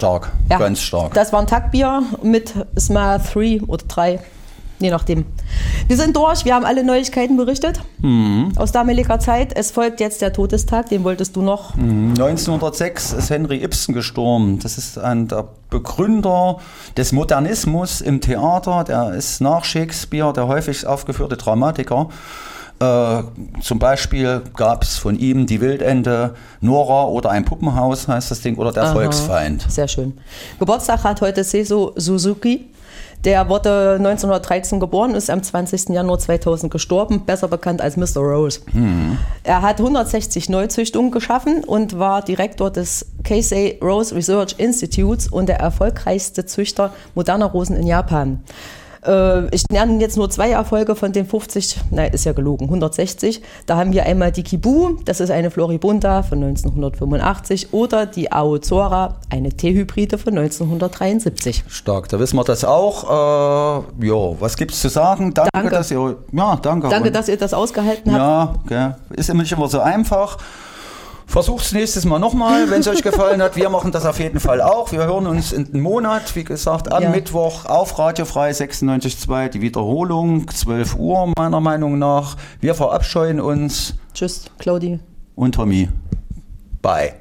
Stark, Ja, ganz stark. das war ein Taktbier mit Smell 3 oder 3, je nachdem. Wir sind durch, wir haben alle Neuigkeiten berichtet aus damaliger Zeit. Es folgt jetzt der Todestag, den wolltest du noch. 1906 ist Henry Ibsen gestorben. Das ist der Begründer des Modernismus im Theater. Der ist nach Shakespeare der häufigst aufgeführte Dramatiker. Zum Beispiel gab es von ihm Die Wildente, Nora oder Ein Puppenhaus heißt das Ding, oder Der Volksfeind. Sehr schön. Geburtstag hat heute Seiso Suzuki. Der wurde 1913 geboren, ist am 20. Januar 2000 gestorben, besser bekannt als Mr. Rose. Er hat 160 Neuzüchtungen geschaffen und war Direktor des Keisei Rose Research Institutes und der erfolgreichste Züchter moderner Rosen in Japan. Ich nenne jetzt nur 2 Erfolge von den 50, nein, ist ja gelogen, 160. Da haben wir einmal die Kibu, das ist eine Floribunda von 1985, oder die Aozora, eine Teehybride von 1973. Stark, da wissen wir das auch. Was gibt's zu sagen? Danke. Dass ihr, Danke, dass ihr das ausgehalten habt. Ja, okay. Ist immer nicht immer so einfach. Versucht's nächstes Mal nochmal, wenn es euch gefallen hat. Wir machen das auf jeden Fall auch. Wir hören uns in einem Monat, wie gesagt, am Mittwoch auf Radiofrei 96.2, die Wiederholung, 12 Uhr meiner Meinung nach. Wir verabscheuen uns. Tschüss, Claudi. Und Tommy. Bye.